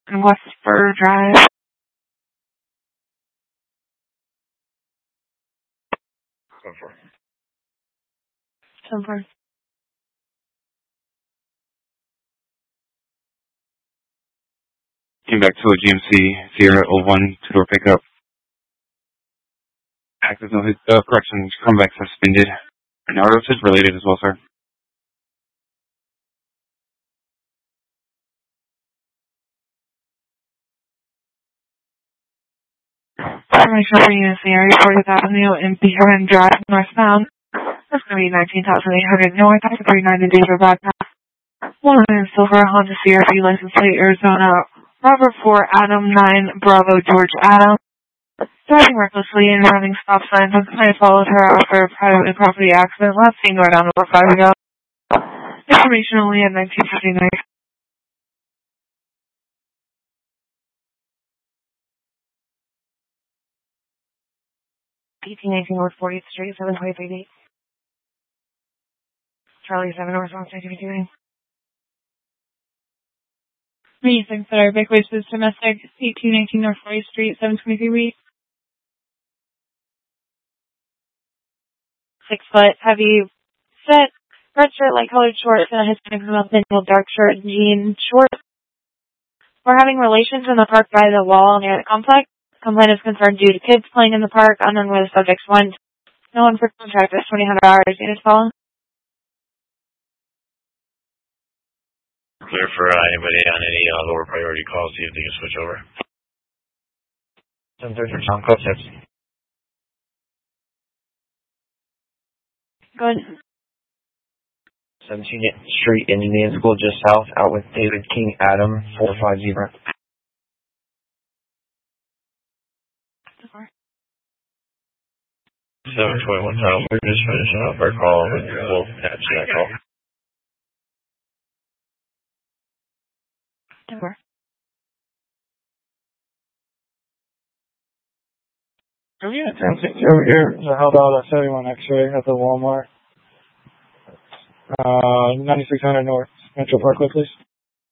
and West Spur Drive. 10-4. Came back to a GMC Sierra 01 two-door pickup. Active no correction, comeback suspended. And auto assist related as well, sir. Information for Unit Sierra 40th Avenue and Behrman Drive, northbound. That's going to be 19,800 north after 390 David bypass. 100 silver Honda CRV license plate Arizona. Robert 4 Adam 9 Bravo George Adam. Driving recklessly and running stop signs. I followed her after a private property accident last seen right on over 5 ago. Information only at 1959. 1818 North 40th Street, 723 Charlie 7 North 152. Amazing, sir. Big Waves is domestic, 1819 North 40th Street, 723 6 foot, heavy set, red shirt, light colored shorts, and a Hispanic female dark shirt, jean shorts. We're having relations in the park by the wall near the complex. Complaint is concerned due to kids playing in the park, unknown where the subjects went. No one for contract is $2,000. Units following. Clear for anybody on any lower priority calls, see if they can switch over. 730 for Tom Coates. Good. 17th Street, Indian School, just south, out with David King Adam, 450. 721 Tom, we're just finishing up our call, and we'll patch that call. Over. Oh yeah, 10-6 over here. So held out at 71 X-ray at the Walmart. 9600 North Metro Parkway, please.